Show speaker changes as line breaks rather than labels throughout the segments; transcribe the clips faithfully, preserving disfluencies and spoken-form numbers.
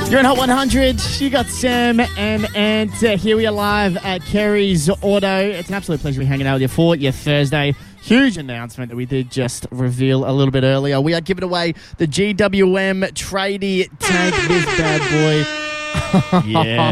You're in Hot one hundred. You got Sam and and uh, here we are live at Kerry's Auto. It's an absolute pleasure to be hanging out with you for your Thursday. Huge announcement that we did just reveal a little bit earlier. We are giving away the G W M Tradie Tank. This bad boy.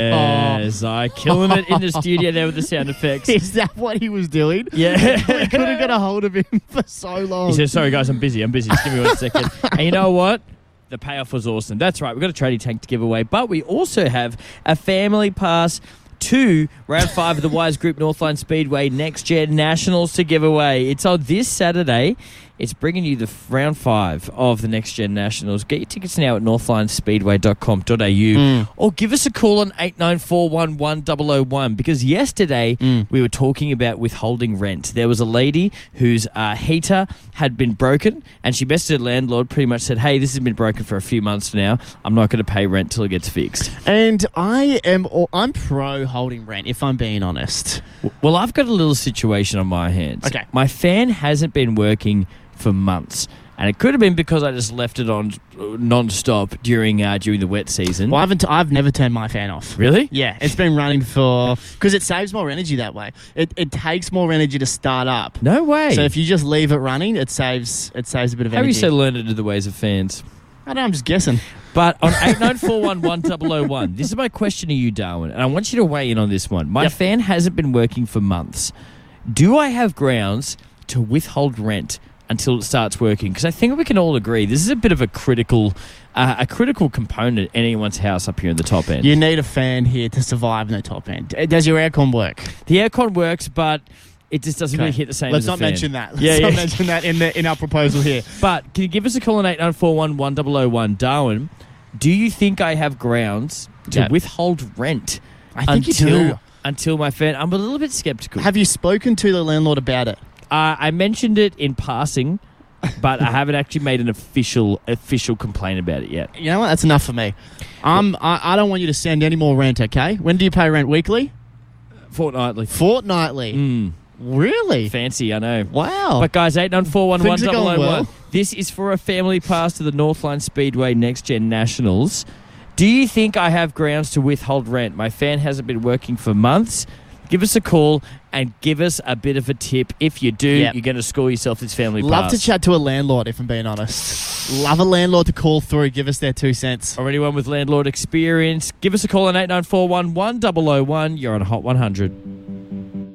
Yes, I killing it in the studio there with the sound effects.
Is that what he was doing?
Yeah.
We couldn't get a hold of him for so long.
He said, sorry guys, I'm busy, I'm busy. Just give me one second. And you know what? The payoff was awesome. That's right, we've got a tradie tank to give away, but we also have a family pass to round five of the Wise Group Northline Speedway Next Gen Nationals to give away. It's on this Saturday. It's bringing you the round five of the Next Gen Nationals. Get your tickets now at northline speedway dot com dot a u mm. or give us a call on eight nine four one one zero zero one because yesterday mm. we were talking about withholding rent. There was a lady whose uh, heater had been broken and she messaged her landlord, pretty much said, hey, this has been broken for a few months now. I'm not going to pay rent till it gets fixed.
And I am I'm pro holding rent, if I'm being honest.
Well, I've got a little situation on my hands.
Okay.
My fan hasn't been working for months. And it could have been because I just left it on non-stop during uh, during the wet season.
Well, I haven't. T- I've never turned my fan off.
Really?
Yeah, it's been running for because it saves more energy that way. It it takes more energy to start up.
No way.
So if you just leave it running, it saves it saves a bit of
How
energy.
are you so learned to the ways of fans?
I don't know. I'm just guessing.
But on eight nine four one one zero zero one, this is my question to you, Darwin, and I want you to weigh in on this one. My
yep. fan
hasn't been working for months. Do I have grounds to withhold rent until it starts working? Because I think we can all agree this is a bit of a critical uh, a critical component in anyone's house up here in the top end.
You need a fan here to survive in the top end. Does your aircon work?
The aircon works, but it just doesn't
okay.
really hit the same
Let's
as a
not
fan.
mention that. Let's
yeah,
not
yeah.
mention that in the in our proposal here.
But can you give us a call on eight nine four one one zero zero one? Darwin, do you think I have grounds to
yeah.
withhold rent
I think
until,
you do.
until my fan... I'm a little bit sceptical.
Have you spoken to the landlord about it?
Uh, I mentioned it in passing, but I haven't actually made an official official complaint about it yet.
You know what? That's enough for me. Um, I, I don't want you to send any more rent, okay? When do you pay rent? Weekly?
Fortnightly.
Fortnightly?
Mm.
Really?
Fancy, I know.
Wow.
But guys, eight nine four one one
Things are
zero zero one.
going well.
This is for a family pass to the Northline Speedway Next Gen Nationals. Do you think I have grounds to withhold rent? My fan hasn't been working for months. Give us a call and give us a bit of a tip. If you do,
yep.
you're going to score yourself this family
Love
pass.
to chat to a landlord, if I'm being honest. Love a landlord to call through, give us their two cents.
Or anyone with landlord experience, give us a call on eight nine four one one zero zero one. You're on Hot one hundred.